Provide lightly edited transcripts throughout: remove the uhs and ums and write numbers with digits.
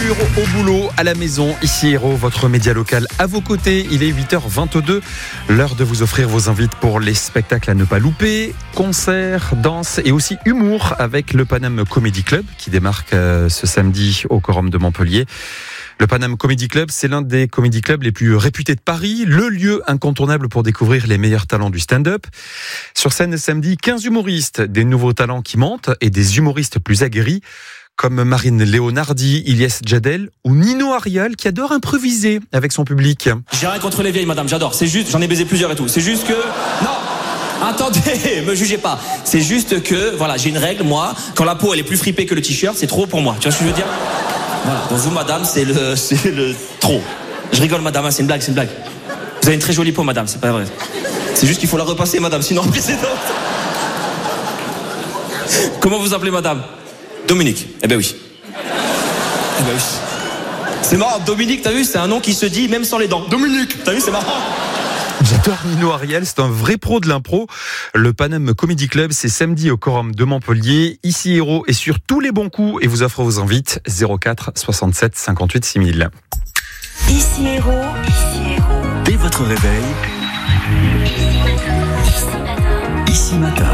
voiture, au boulot, à la maison. Ici Héros, votre média local à vos côtés. Il est 8h22. L'heure de vous offrir vos invites pour les spectacles à ne pas louper. Concerts, danse et aussi humour avec le Paname Comedy Club qui démarque ce samedi au Quorum de Montpellier. Le Paname Comedy Club, c'est l'un des comedy clubs les plus réputés de Paris, le lieu incontournable pour découvrir les meilleurs talents du stand-up. Sur scène samedi, 15 humoristes, des nouveaux talents qui montent et des humoristes plus aguerris, comme Marine Léonardi, Ilyes Djadel ou Nino Arial qui adore improviser avec son public. J'ai rien contre les vieilles, madame, j'adore. C'est juste, j'en ai baisé plusieurs et tout. C'est juste que... Non, attendez, me jugez pas. C'est juste que, voilà, j'ai une règle, moi, quand la peau elle est plus fripée que le t-shirt, c'est trop pour moi. Tu vois ce que je veux dire ? Voilà, donc vous, madame, c'est le trop. Je rigole, madame, c'est une blague. Vous avez une très jolie peau, madame, c'est pas vrai. C'est juste qu'il faut la repasser, madame, sinon c'est d'autres. Comment vous appelez, madame ? Dominique. Eh ben oui. C'est marrant, Dominique, t'as vu, c'est un nom qui se dit même sans les dents. Dominique, t'as vu, c'est marrant. J'adore Nino Ariel, c'est un vrai pro de l'impro. Le Paname Comedy Club, c'est samedi au Quorum de Montpellier. Ici Héros est sur tous les bons coups et vous offre vos invites 04 67 58 6000. Ici Héros. Dès votre réveil, Ici Matin.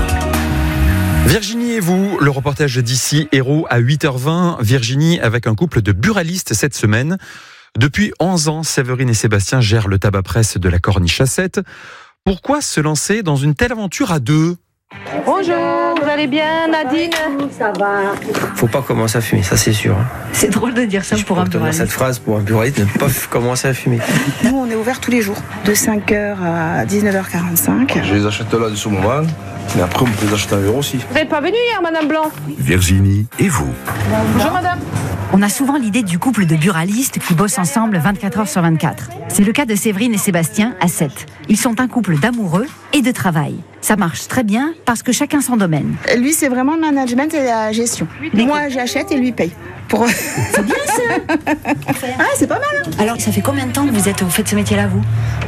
Virginie et vous, le reportage d'Ici Héros à 8h20. Virginie avec un couple de buralistes cette semaine. Depuis 11 ans, Séverine et Sébastien gèrent le tabac presse de la Corniche à 7. Pourquoi se lancer dans une telle aventure à deux ? Bonjour, vous allez bien, Nadine ? Ça va. Faut pas commencer à fumer, ça c'est sûr. C'est drôle de dire ça pour un buraliste. Cette phrase pour un buraliste, ne pas commencer à fumer. Nous, on est ouvert tous les jours, de 5h à 19h45. Je les achète là de ce moment, mais après on peut les acheter ailleurs aussi. Vous n'êtes pas venue hier, Madame Blanc ? Virginie et vous. Bonjour, Madame. On a souvent l'idée du couple de buralistes qui bossent ensemble 24 heures sur 24. C'est le cas de Séverine et Sébastien à 7. Ils sont un couple d'amoureux et de travail. Ça marche très bien parce que chacun son domaine. Lui, c'est vraiment le management et la gestion. Moi, j'achète et lui paye. C'est bien ça. Ah, c'est pas mal. Hein. Alors, ça fait combien de temps que vous faites ce métier-là, vous ?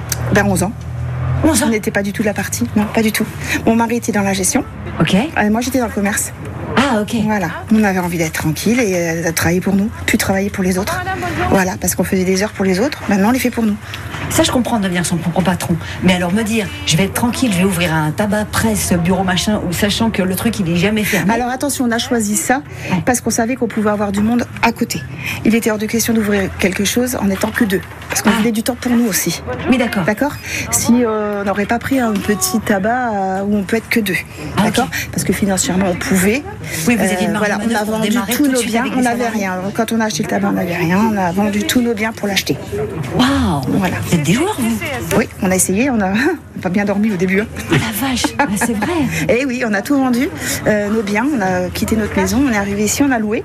11 ans. 11 ans. On n'était pas du tout de la partie. Non, pas du tout. Mon mari était dans la gestion. Ok. Moi, j'étais dans le commerce. Ah, ok. Voilà. On avait envie d'être tranquille et de travailler pour nous, plus travailler pour les autres. Voilà, parce qu'on faisait des heures pour les autres. Maintenant, on les fait pour nous. Ça, je comprends de devenir son propre patron. Mais alors me dire, je vais être tranquille, je vais ouvrir un tabac, presse, bureau, machin, ou sachant que le truc, il est jamais fermé. Alors attention, on a choisi ça parce qu'on savait qu'on pouvait avoir du monde à côté. Il était hors de question d'ouvrir quelque chose en n'étant que deux. Parce qu'on voulait du temps pour nous aussi. Oui, d'accord. D'accord ? Si on n'aurait pas pris un petit tabac où on peut être que deux. D'accord ? Okay. Parce que financièrement, on pouvait. Oui, vous aviez une marge voilà, on a vendu tous nos biens. On n'avait rien. Quand on a acheté le tabac, on n'avait rien. On a vendu tous nos biens pour l'acheter. Waouh ! Voilà. Vous êtes des joueurs, vous ? Oui, on a essayé. On a pas bien dormi au début. Hein. Oh la vache, c'est vrai. Et oui, on a tout vendu. Nos biens, on a quitté notre maison. On est arrivé ici, on a loué.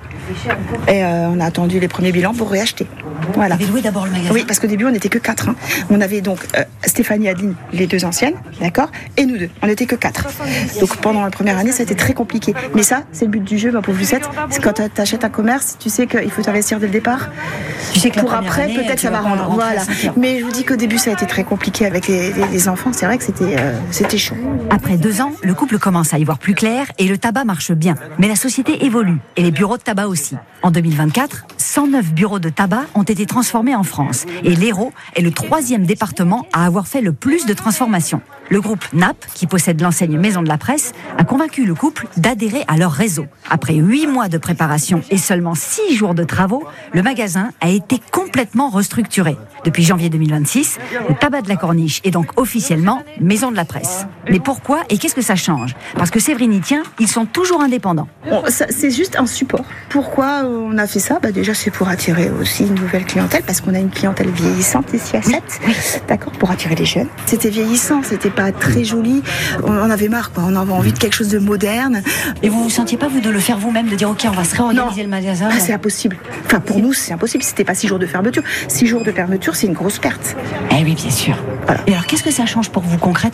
Et on a attendu les premiers bilans pour réacheter. Voilà. Vous avez loué d'abord le magasin ? Oui, parce qu'au début, on n'était que 4. Hein. On avait donc Stéphanie et Adeline, les deux anciennes, d'accord ? Et nous deux. On n'était que 4. Donc pendant la première année, ça a été très compliqué. Mais ça, c'est le but du jeu, ma pauvre Lucette. C'est quand tu achètes un commerce, tu sais qu'il faut t'investir dès le départ. Tu sais que pour après, année, peut-être ça va rendre. Voilà. Mais je vous dis qu'au début, ça a été très compliqué avec les enfants. C'est vrai que c'était chaud. Après 2 ans, le couple commence à y voir plus clair et le tabac marche bien. Mais la société évolue et les bureaux de tabac aussi. En 2024, 109 bureaux de tabac ont été transformés en France. Et l'Hérault est le 3e département à avoir fait le plus de transformations. Le groupe NAP, qui possède l'enseigne Maison de la Presse, a convaincu le couple d'adhérer à leur réseau. Après 8 mois de préparation et seulement 6 jours de travaux, le magasin a été complètement restructuré. Depuis janvier 2026, le tabac de la Corniche est donc officiellement Maison de la Presse. Mais pourquoi et qu'est-ce que ça change ? Parce que Séverine y tient, ils sont toujours indépendants. C'est juste un support. Pourquoi on a fait ça ? Déjà, c'est pour attirer aussi une nouvelle clientèle, parce qu'on a une clientèle vieillissante ici à 7. Oui. D'accord, pour attirer les jeunes. C'était vieillissant, c'était pas très joli. On avait marre, quoi. On avait envie de quelque chose de moderne. Et vous sentiez pas, vous, de le faire vous-même, de dire, ok, on va se réorganiser le magasin ? C'est impossible. Enfin, pour nous, c'est impossible. C'était pas 6 jours de fermeture. 6 jours de fermeture, c'est une grosse perte. Eh oui, bien sûr. Voilà. Et alors, qu'est-ce que ça change pour vous concrètement ?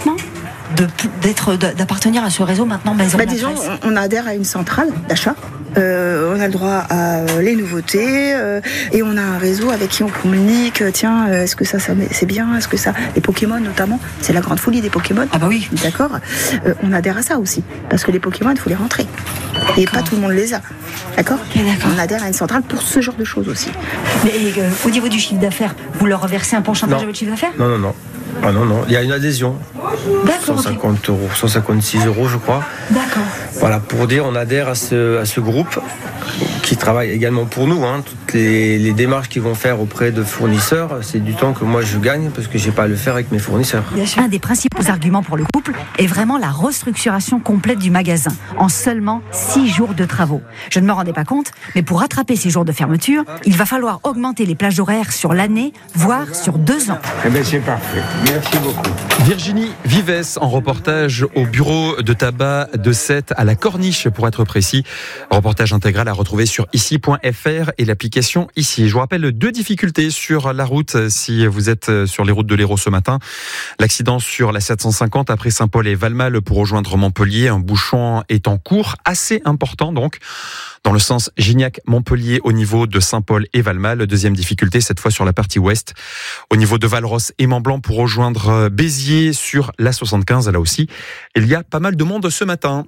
d'appartenir à ce réseau maintenant Maison de la disons, Presse? on adhère à une centrale d'achat. On a le droit à les nouveautés et on a un réseau avec qui on communique. Tiens, est-ce que ça c'est bien? Est-ce que ça, les Pokémon notamment, c'est la grande folie des Pokémon. Ah bah oui. D'accord. On adhère à ça aussi parce que les Pokémon, il faut les rentrer et pas tout le monde les a. D'accord. Okay, d'accord. On adhère à une centrale pour ce genre de choses aussi. Mais au niveau du chiffre d'affaires, vous leur reversez un pourcentage de votre chiffre d'affaires? Non. Ah non. Il y a une adhésion. D'accord. 150 €, 156 €, je crois. D'accord. Voilà, pour dire, on adhère à ce groupe qui travaille également pour nous. Toutes les démarches qu'ils vont faire auprès de fournisseurs, c'est du temps que moi je gagne parce que j'ai pas à le faire avec mes fournisseurs. Un des principaux arguments pour le couple est vraiment la restructuration complète du magasin en seulement 6 jours de travaux. Je ne me rendais pas compte, mais pour rattraper ces jours de fermeture, il va falloir augmenter les plages horaires sur l'année, voire sur 2 ans. Eh bien, c'est parfait. Merci beaucoup. Virginie Vives en reportage au bureau de tabac de Sète à la Corniche pour être précis. Reportage intégral à retrouver sur ici.fr et l'application Ici. Je vous rappelle 2 difficultés sur la route si vous êtes sur les routes de l'Hérault ce matin. L'accident sur la 750 après Saint-Paul et Valmal pour rejoindre Montpellier. Un bouchon est en cours, assez important donc, dans le sens Gignac-Montpellier au niveau de Saint-Paul et Valmal. Deuxième difficulté, cette fois sur la partie ouest, au niveau de Valros et Mont-Blanc pour rejoindre Béziers sur la 75. Là aussi, il y a pas mal de monde ce matin.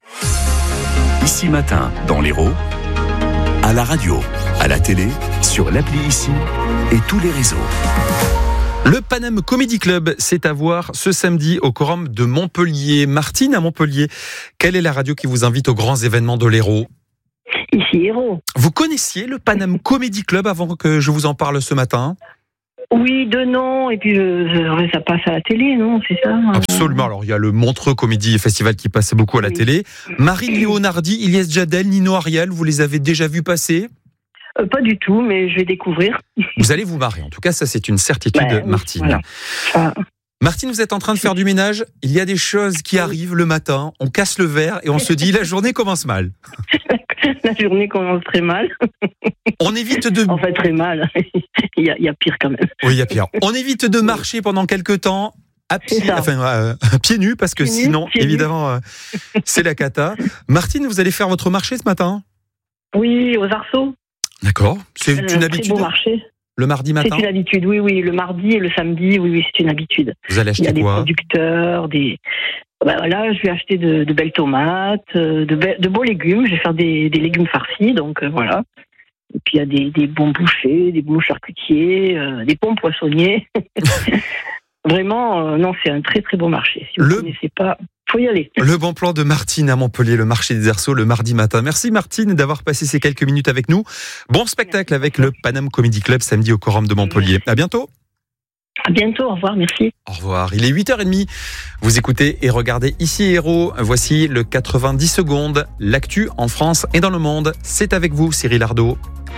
Ici Matin, dans l'Hérault, à la radio, à la télé, sur l'appli Ici et tous les réseaux. Le Paname Comedy Club, c'est à voir ce samedi au Quorum de Montpellier. Martine à Montpellier, quelle est la radio qui vous invite aux grands événements de l'Hérault ? Ici Hérault. Vous connaissiez le Paname Comedy Club avant que je vous en parle ce matin ? Oui, de nom, et puis ça passe à la télé, non, c'est ça ? Absolument. Alors, il y a le Montreux Comédie Festival qui passe beaucoup à la télé. Marine Léonardi, Ilyes Jadel, Nino Ariel, vous les avez déjà vus passer ? Pas du tout, mais je vais découvrir. Vous allez vous marrer. En tout cas, ça, c'est une certitude, Martine. Voilà. Martine, vous êtes en train de faire du ménage. Il y a des choses qui arrivent le matin. On casse le verre et on se dit, la journée commence mal. La journée commence très mal. On évite de... En fait, très mal. Il y a pire quand même. Oui, il y a pire. On évite de marcher pendant quelques temps à pieds nus, parce que sinon, évidemment, c'est la cata. Martine, vous allez faire votre marché ce matin ? Oui, aux Arceaux. D'accord. C'est une habitude. Très beau marché. Le mardi matin ? C'est une habitude, oui. Le mardi et le samedi, oui, c'est une habitude. Vous allez acheter quoi ? Il y a des producteurs, là, je vais acheter de belles tomates, de beaux légumes. Je vais faire des légumes farcis, donc voilà. Et puis il y a des bons bouchers, des bons charcutiers, des bons poissonniers. Vraiment, non, c'est un très très beau marché. Si vous ne connaissez pas, faut y aller. Le bon plan de Martine à Montpellier, le marché des Arceaux le mardi matin. Merci Martine d'avoir passé ces quelques minutes avec nous. Bon spectacle avec le Paname Comedy Club samedi au Quorum de Montpellier. À bientôt. À bientôt, au revoir, merci. Au revoir. Il est 8h30. Vous écoutez et regardez Ici Hérault. Voici le 90 secondes. L'actu en France et dans le monde. C'est avec vous, Cyril Ardo.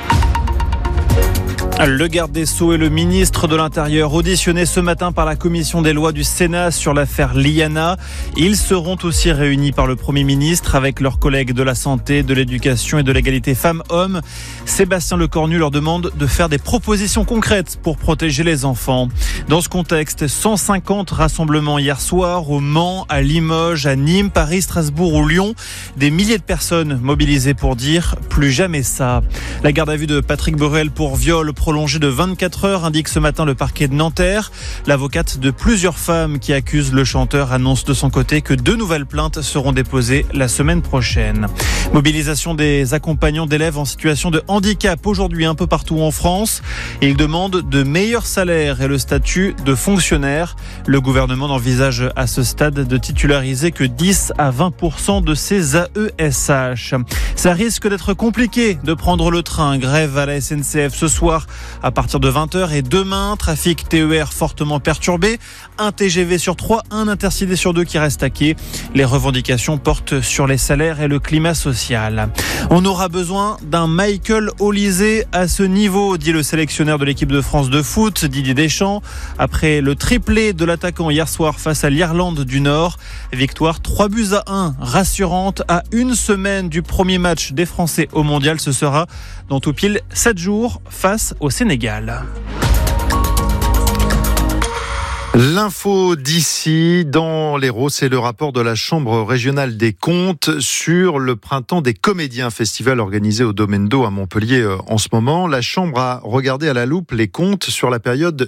Le garde des Sceaux et le ministre de l'Intérieur auditionnés ce matin par la commission des lois du Sénat sur l'affaire Liana. Ils seront aussi réunis par le Premier ministre avec leurs collègues de la santé, de l'éducation et de l'égalité femmes-hommes. Sébastien Lecornu leur demande de faire des propositions concrètes pour protéger les enfants. Dans ce contexte, 150 rassemblements hier soir au Mans, à Limoges, à Nîmes, Paris, Strasbourg ou Lyon. Des milliers de personnes mobilisées pour dire plus jamais ça. La garde à vue de Patrick Borel pour viol prolongé de 24 heures, indique ce matin le parquet de Nanterre. L'avocate de plusieurs femmes qui accusent le chanteur annonce de son côté que 2 nouvelles plaintes seront déposées la semaine prochaine. Mobilisation des accompagnants d'élèves en situation de handicap aujourd'hui un peu partout en France. Ils demandent de meilleurs salaires et le statut de fonctionnaire. Le gouvernement n'envisage à ce stade de titulariser que 10 à 20% de ces AESH. Ça risque d'être compliqué de prendre le train. Grève à la SNCF ce soir à partir de 20h et demain, trafic TER fortement perturbé, un TGV sur 3, un Intercité sur 2 qui reste à quai. Les revendications portent sur les salaires et le climat social. On aura besoin d'un Michael Olysée à ce niveau, dit le sélectionneur de l'équipe de France de foot, Didier Deschamps. Après le triplé de l'attaquant hier soir face à l'Irlande du Nord, victoire 3-1, rassurante à une semaine du premier match des Français au Mondial. Ce sera dans tout pile 7 jours face au Sénégal. L'info d'ici, dans l'Hérault, c'est le rapport de la Chambre régionale des comptes sur le printemps des comédiens, festival organisé au Domaine d'Eau à Montpellier en ce moment. La Chambre a regardé à la loupe les comptes sur la période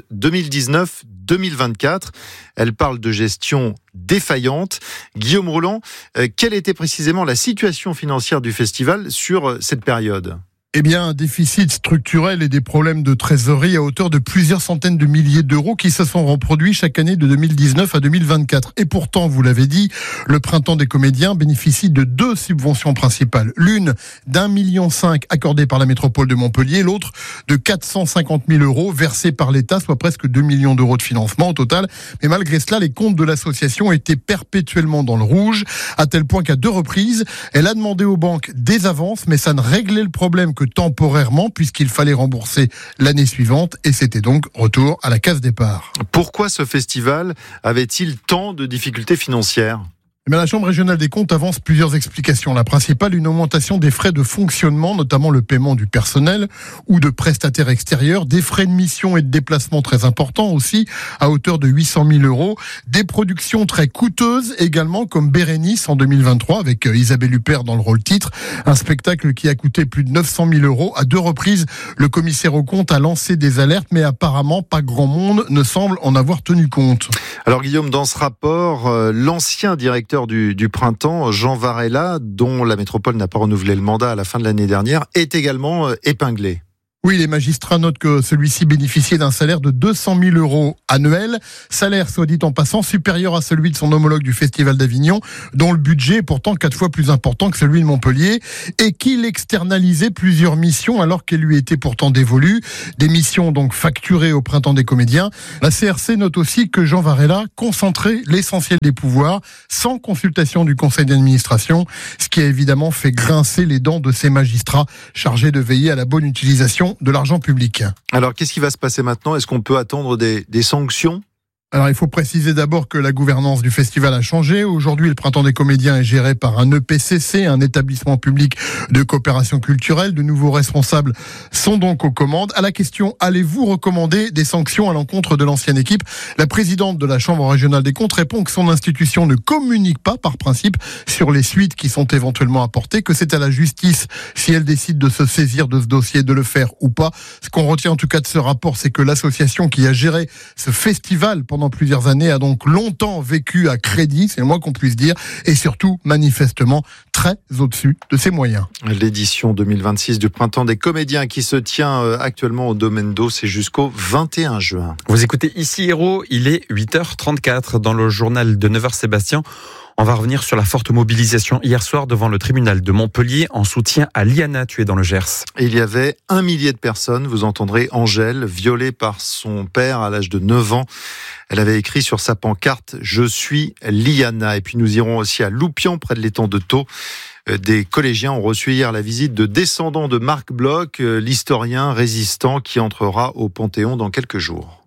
2019-2024. Elle parle de gestion défaillante. Guillaume Roland, quelle était précisément la situation financière du festival sur cette période ? Eh bien, un déficit structurel et des problèmes de trésorerie à hauteur de plusieurs centaines de milliers d'euros qui se sont reproduits chaque année de 2019 à 2024. Et pourtant, vous l'avez dit, le printemps des comédiens bénéficie de 2 subventions principales. L'une d'1,5 million accordée par la métropole de Montpellier, l'autre de 450 000 euros versés par l'État, soit presque 2 millions d'euros de financement au total. Mais malgré cela, les comptes de l'association étaient perpétuellement dans le rouge, à tel point qu'à 2 reprises, elle a demandé aux banques des avances, mais ça ne réglait le problème que temporairement, puisqu'il fallait rembourser l'année suivante, et c'était donc retour à la case départ. Pourquoi ce festival avait-il tant de difficultés financières ? Mais la Chambre régionale des comptes avance plusieurs explications. La principale, une augmentation des frais de fonctionnement, notamment le paiement du personnel ou de prestataires extérieurs, des frais de mission et de déplacement très importants aussi, à hauteur de 800 000 euros, des productions très coûteuses également, comme Bérénice en 2023, avec Isabelle Huppert dans le rôle titre, un spectacle qui a coûté plus de 900 000 euros. À 2 reprises, le commissaire aux comptes a lancé des alertes, mais apparemment, pas grand monde ne semble en avoir tenu compte. Alors Guillaume, dans ce rapport, l'ancien directeur du printemps, Jean Varela, dont la métropole n'a pas renouvelé le mandat à la fin de l'année dernière, est également épinglé. Oui, les magistrats notent que celui-ci bénéficiait d'un salaire de 200 000 euros annuel. Salaire, soit dit en passant, supérieur à celui de son homologue du Festival d'Avignon, dont le budget est pourtant 4 fois plus important que celui de Montpellier, et qu'il externalisait plusieurs missions alors qu'elles lui étaient pourtant dévolues. Des missions donc facturées au printemps des comédiens. La CRC note aussi que Jean Varela concentrait l'essentiel des pouvoirs sans consultation du conseil d'administration, ce qui a évidemment fait grincer les dents de ces magistrats chargés de veiller à la bonne utilisation de l'argent public. Alors, qu'est-ce qui va se passer maintenant ? Est-ce qu'on peut attendre des sanctions ? Alors, il faut préciser d'abord que la gouvernance du festival a changé. Aujourd'hui, le Printemps des comédiens est géré par un EPCC, un établissement public de coopération culturelle. De nouveaux responsables sont donc aux commandes. À la question, allez-vous recommander des sanctions à l'encontre de l'ancienne équipe ? La présidente de la Chambre régionale des comptes répond que son institution ne communique pas, par principe, sur les suites qui sont éventuellement apportées, que c'est à la justice, si elle décide de se saisir de ce dossier, de le faire ou pas. Ce qu'on retient en tout cas de ce rapport, c'est que l'association qui a géré ce festival pendant plusieurs années a donc longtemps vécu à crédit, c'est le moins qu'on puisse dire, et surtout manifestement très au-dessus de ses moyens. L'édition 2026 du Printemps des comédiens qui se tient actuellement au Domaine d'Eau, c'est jusqu'au 21 juin. Vous écoutez ici Hérault, il est 8h34 dans le journal de 9h Sébastien. On va revenir sur la forte mobilisation hier soir devant le tribunal de Montpellier en soutien à Liana, tuée dans le Gers. Il y avait 1 millier de personnes. Vous entendrez Angèle, violée par son père à l'âge de 9 ans. Elle avait écrit sur sa pancarte « Je suis Liana ». Et puis nous irons aussi à Loupian, près de l'étang de Thau. Des collégiens ont reçu hier la visite de descendants de Marc Bloch, l'historien résistant qui entrera au Panthéon dans quelques jours.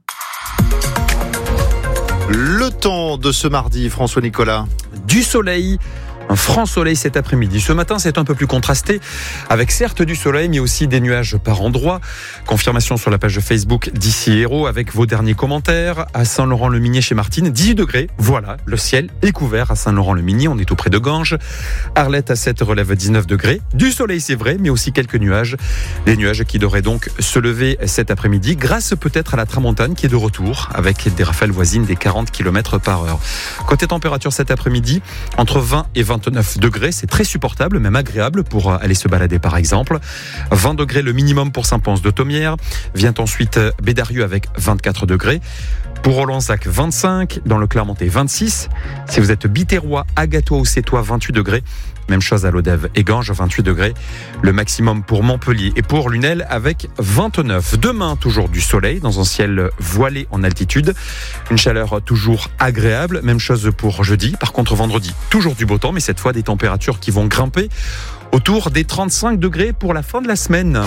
Le temps de ce mardi, François Nicolas. Du soleil. Un franc soleil cet après-midi. Ce matin, c'est un peu plus contrasté, avec certes du soleil, mais aussi des nuages par endroits. Confirmation sur la page Facebook d'Ici Hérault avec vos derniers commentaires. À Saint-Laurent-le-Minier chez Martine, 18 degrés. Voilà, le ciel est couvert à Saint-Laurent-le-Minier. On est tout près de Ganges. Arlette à 7 relève 19 degrés. Du soleil, c'est vrai, mais aussi quelques nuages. Des nuages qui devraient donc se lever cet après-midi, grâce peut-être à la tramontane qui est de retour, avec des rafales voisines des 40 km/h. Côté température cet après-midi, entre 20 et 29 degrés, c'est très supportable, même agréable pour aller se balader par exemple. 20 degrés le minimum pour Saint-Pons-de-Thomières. Vient ensuite Bédarieux avec 24 degrés. Pour Olonzac, 25. Dans le Clermontais, 26. Si vous êtes Biterrois, Agatois ou Sétois, 28 degrés. Même chose à Lodève et Ganges, 28 degrés. Le maximum pour Montpellier et pour Lunel avec 29. Demain, toujours du soleil dans un ciel voilé en altitude. Une chaleur toujours agréable. Même chose pour jeudi. Par contre, vendredi, toujours du beau temps, mais cette fois des températures qui vont grimper autour des 35 degrés pour la fin de la semaine.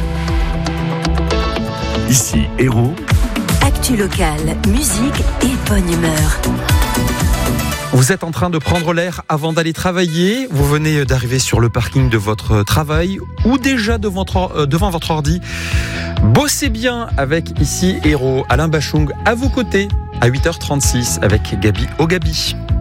Ici, Hérault. Actu locale, musique et bonne humeur. Vous êtes en train de prendre l'air avant d'aller travailler. Vous venez d'arriver sur le parking de votre travail ou déjà devant votre ordi. Bossez bien avec Ici Hérault. Alain Bachung à vos côtés à 8h36 avec Gabi Ogabi.